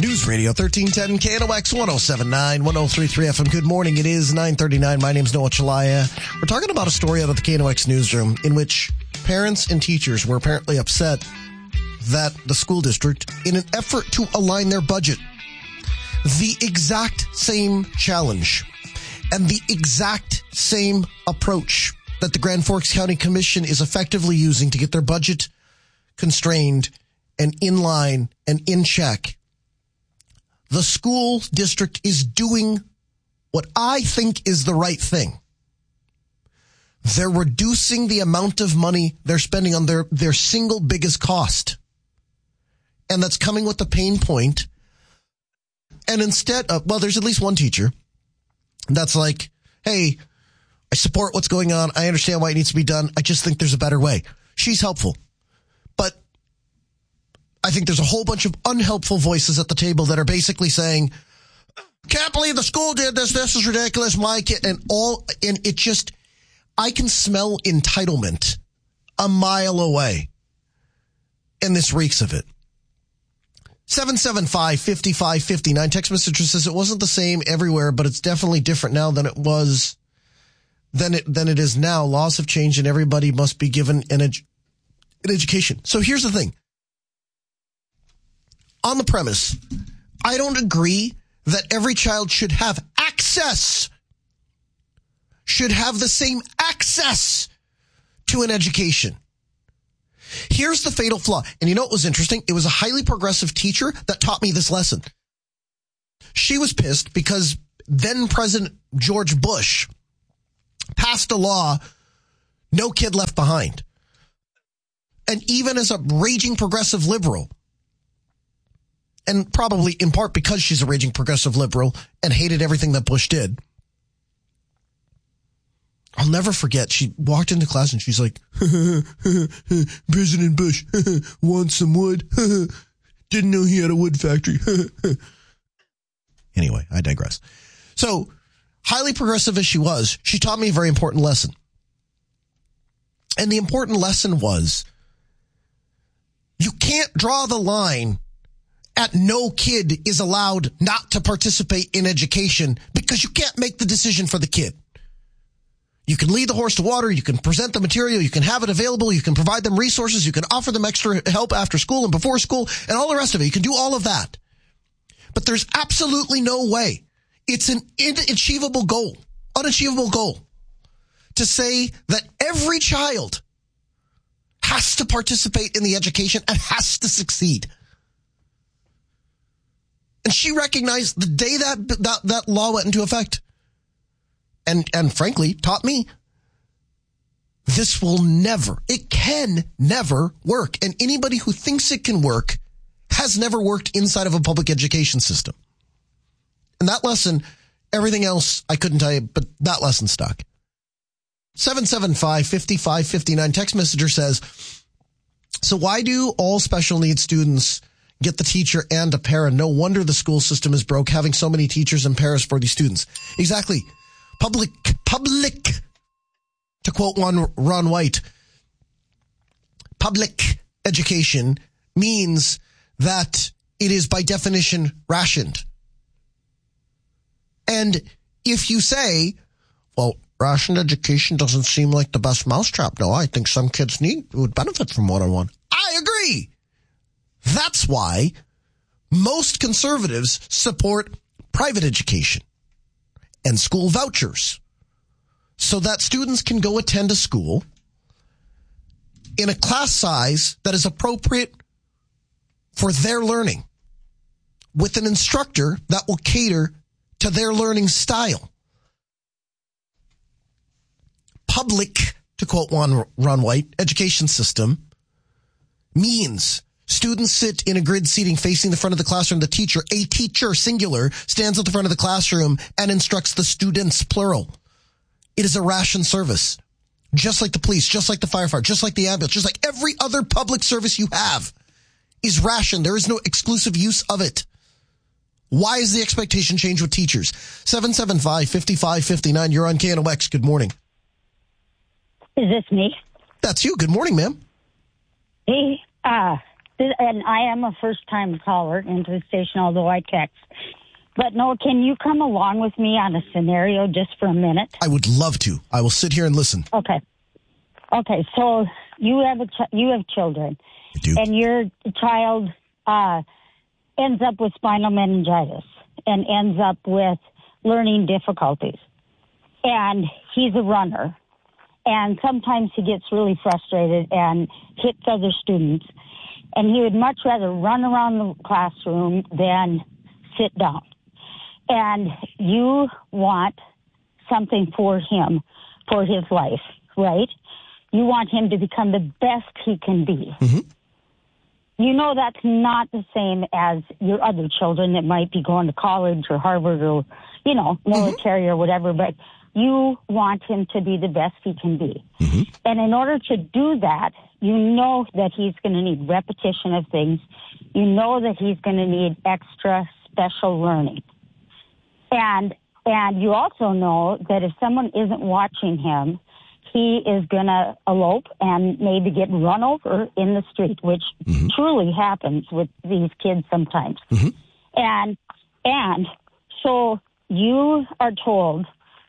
News Radio 1310 KNOX 1079 1033 FM. Good morning. It is 9:39. My name's Noah Chalaya. We're talking about a story out of the KNOX newsroom in which parents and teachers were apparently upset that the school district, in an effort to align their budget, the exact same challenge and the exact same approach that the Grand Forks County Commission is effectively using to get their budget constrained and in line and in check. The school district is doing what I think is the right thing. They're reducing the amount of money they're spending on their single biggest cost. And that's coming with the pain point. And instead of, well, there's at least one teacher that's like, hey, I support what's going on. I understand why it needs to be done. I just think there's a better way. She's helpful. But I think there's a whole bunch of unhelpful voices at the table that are basically saying, can't believe the school did this. This is ridiculous. My kid and it just, I can smell entitlement a mile away. And this reeks of it. 775-5559. Text message says it wasn't the same everywhere, but it's definitely different now than it was, than it is now. Laws have changed and everybody must be given an education. So here's the thing. On the premise, I don't agree that every child should have access, should have the same access to an education. Here's the fatal flaw. And you know what was interesting? It was a highly progressive teacher that taught me this lesson. She was pissed because then President George Bush passed a law, no kid left behind. And even as a raging progressive liberal, and probably in part because she's a raging progressive liberal and hated everything that Bush did, I'll never forget, she walked into class and she's like, President Bush wants some wood. Didn't know he had a wood factory. Anyway, I digress. So, highly progressive as she was, she taught me a very important lesson. And the important lesson was, you can't draw the line at no kid is allowed not to participate in education because you can't make the decision for the kid. You can lead the horse to water. You can present the material. You can have it available. You can provide them resources. You can offer them extra help after school and before school and all the rest of it. You can do all of that. But there's absolutely no way. It's an unachievable goal to say that every child has to participate in the education and has to succeed. And she recognized the day that law went into effect. And frankly, taught me, this will never, it can never work. And anybody who thinks it can work has never worked inside of a public education system. And that lesson, everything else I couldn't tell you, but that lesson stuck. 775-5559. Text messenger says, so why do all special needs students get the teacher and a para? No wonder the school system is broke, having so many teachers and paras for these students. Exactly. Public, to quote Ron White, public education means that it is by definition rationed. And if you say, well, rationed education doesn't seem like the best mousetrap. No, I think some kids would benefit from one-on-one. I agree. That's why most conservatives support private education and school vouchers so that students can go attend a school in a class size that is appropriate for their learning with an instructor that will cater to their learning style. Public, to quote Ron White, education system means students sit in a grid seating facing the front of the classroom. The teacher, a teacher, singular, stands at the front of the classroom and instructs the students, plural. It is a ration service. Just like the police, just like the firefighter, just like the ambulance, just like every other public service you have is rationed. There is no exclusive use of it. Why is the expectation change with teachers? 775-5559. You're on KNOX. Good morning. Is this me? That's you. Good morning, ma'am. Hey, and I am a first-time caller into the station, although I text. But Noah, can you come along with me on a scenario just for a minute? I would love to. I will sit here and listen. Okay. So you have children, I do. and your child ends up with spinal meningitis and ends up with learning difficulties. And he's a runner, and sometimes he gets really frustrated and hits other students. And he would much rather run around the classroom than sit down. And you want something for him, for his life, right? You want him to become the best he can be. Mm-hmm. You know that's not the same as your other children that might be going to college or Harvard or, military or whatever, but you want him to be the best he can be. Mm-hmm. And in order to do that, you know that he's going to need repetition of things. You know that he's going to need extra special learning. And you also know that if someone isn't watching him, he is going to elope and maybe get run over in the street, which truly happens with these kids sometimes. Mm-hmm. And so you are told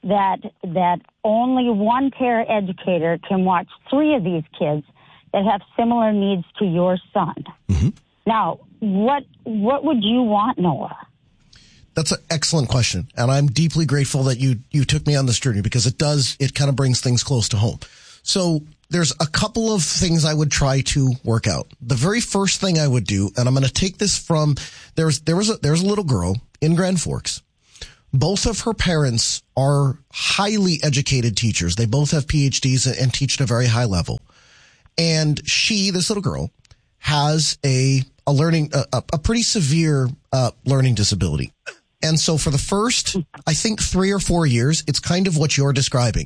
that only one paraeducator can watch 3 of these kids that have similar needs to your son. Mm-hmm. Now, what would you want, Noah? That's an excellent question. And I'm deeply grateful that you took me on this journey, because it kind of brings things close to home. So there's a couple of things I would try to work out. The very first thing I would do, and I'm going to take this from, there was a little girl in Grand Forks. Both of her parents are highly educated teachers. They both have PhDs and teach at a very high level. And this little girl, has a pretty severe learning disability. And so for the first, I think 3 or 4 years, it's kind of what you're describing.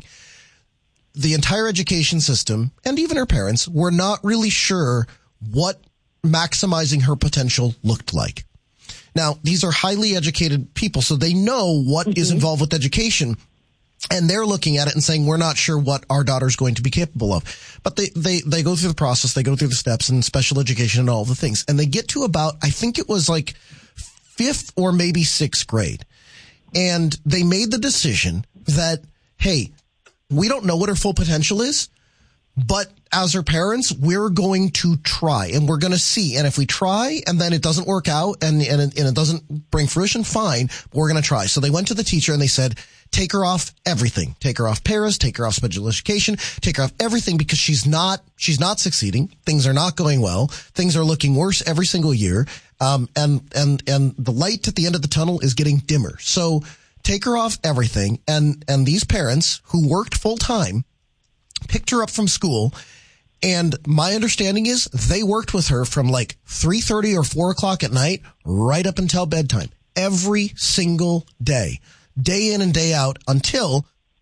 The entire education system and even her parents were not really sure what maximizing her potential looked like. Now, these are highly educated people, so they know what is involved with education. And they're looking at it and saying, we're not sure what our daughter's going to be capable of. But they go through the process, they go through the steps and special education and all the things. And they get to about, I think it was like 5th or maybe 6th grade. And they made the decision that, hey, we don't know what her full potential is, but as her parents, we're going to try and we're going to see. And if we try and then it doesn't work out and it doesn't bring fruition, fine, we're going to try. So they went to the teacher and they said, take her off everything. Take her off paras, take her off special education, take her off everything, because she's not succeeding. Things are not going well. Things are looking worse every single year. And the light at the end of the tunnel is getting dimmer. So take her off everything. And these parents who worked full time picked her up from school. And my understanding is they worked with her from like 3:30 or 4 o'clock at night right up until bedtime every single day. Day in and day out, until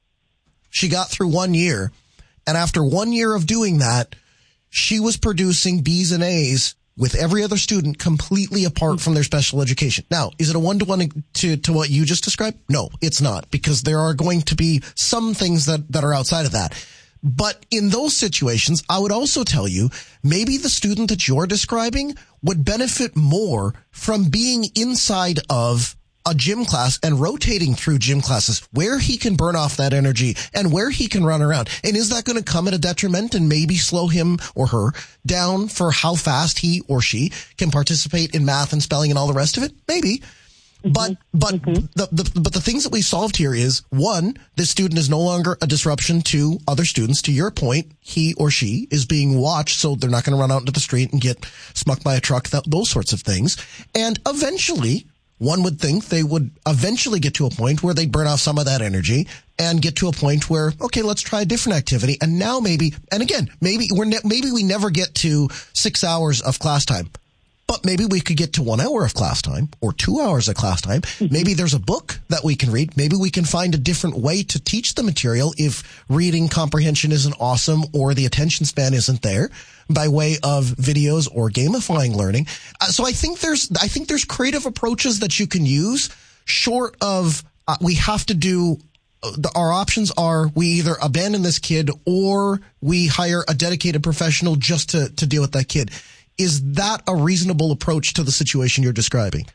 she got through 1 year. And after 1 year of doing that, she was producing B's and A's with every other student completely apart from their special education. Now, is it a one-to-one to what you just described? No, it's not, because there are going to be some things that are outside of that. But in those situations, I would also tell you, maybe the student that you're describing would benefit more from being inside of a gym class and rotating through gym classes where he can burn off that energy and where he can run around. And is that going to come at a detriment and maybe slow him or her down for how fast he or she can participate in math and spelling and all the rest of it? Maybe. But the things that we solved here is, one, this student is no longer a disruption to other students. To your point, he or she is being watched, so they're not going to run out into the street and get smucked by a truck, those sorts of things. And eventually, one would think they would eventually get to a point where they'd burn off some of that energy and get to a point where, okay, let's try a different activity. And now maybe, and again, maybe we never get to 6 hours of class time. But maybe we could get to 1 hour of class time or 2 hours of class time. Maybe there's a book that we can read. Maybe we can find a different way to teach the material if reading comprehension isn't awesome or the attention span isn't there, by way of videos or gamifying learning. So I think there's creative approaches that you can use, short of we have to do. Our options are we either abandon this kid or we hire a dedicated professional just to deal with that kid. Is that a reasonable approach to the situation you're describing?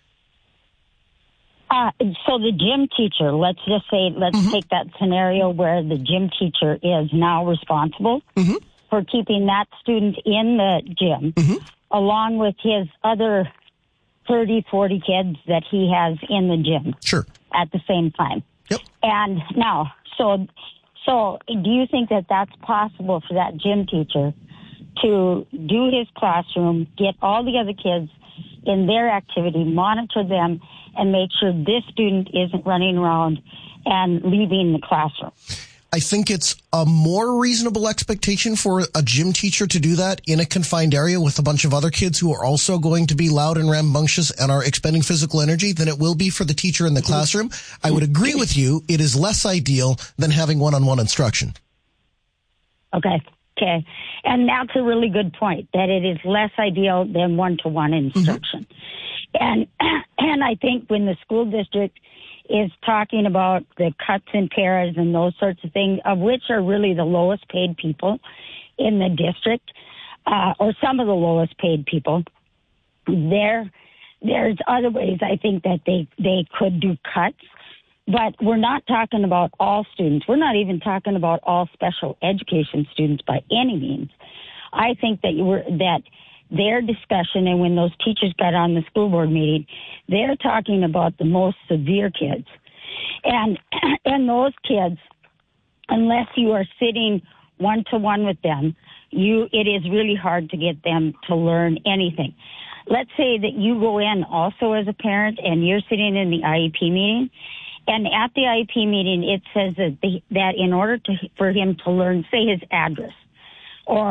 So the gym teacher, let's take that scenario where the gym teacher is now responsible for keeping that student in the gym, along with his other 30, 40 kids that he has in the gym at the same time. Yep. And now, so do you think that that's possible for that gym teacher to do his classroom, get all the other kids in their activity, monitor them, and make sure this student isn't running around and leaving the classroom? I think it's a more reasonable expectation for a gym teacher to do that in a confined area with a bunch of other kids who are also going to be loud and rambunctious and are expending physical energy than it will be for the teacher in the classroom. I would agree with you. It is less ideal than having one-on-one instruction. Okay. And that's a really good point, that it is less ideal than one-to-one instruction. And I think when the school district is talking about the cuts and paras and those sorts of things, of which are really the lowest paid people in the district, or some of the lowest paid people, there's other ways I think that they could do cuts. But we're not talking about all students. We're not even talking about all special education students by any means. I think that their discussion, and when those teachers got on the school board meeting, they're talking about the most severe kids. And those kids, unless you are sitting one-to-one with them, it is really hard to get them to learn anything. Let's say that you go in also as a parent and you're sitting in the IEP meeting, and at the IEP meeting it says that in order for him to learn, say, his address, or